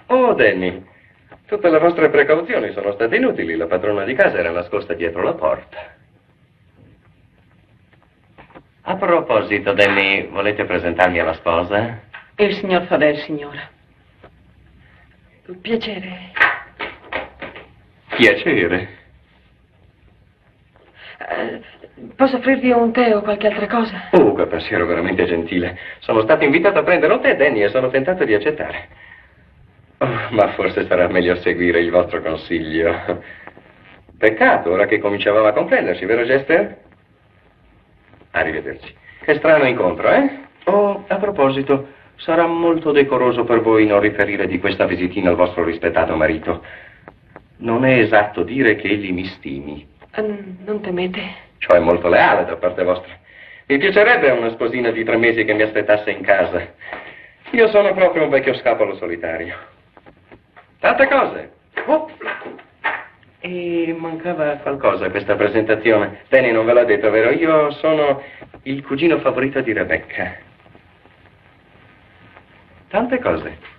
Oh, Danny, tutte le vostre precauzioni sono state inutili. La padrona di casa era nascosta dietro la porta. A proposito, Danny, volete presentarmi alla sposa? Il signor Faber, signora. Piacere. Piacere. Posso offrirvi un tè o qualche altra cosa? Oh, che pensiero veramente gentile. Sono stato invitato a prendere un tè, Danny, e sono tentato di accettare. Oh, ma forse sarà meglio seguire il vostro consiglio. Peccato, ora che cominciavamo a comprenderci, vero Jester? Arrivederci. Che strano incontro, eh? Oh, a proposito, sarà molto decoroso per voi non riferire di questa visitina al vostro rispettato marito. Non è esatto dire che egli mi stimi. Non temete. Ciò è molto leale da parte vostra. Mi piacerebbe una sposina di 3 mesi che mi aspettasse in casa. Io sono proprio un vecchio scapolo solitario. Tante cose. Oh. E mancava qualcosa a questa presentazione. Danny non ve l'ha detto, vero? Io sono il cugino favorito di Rebecca. Tante cose.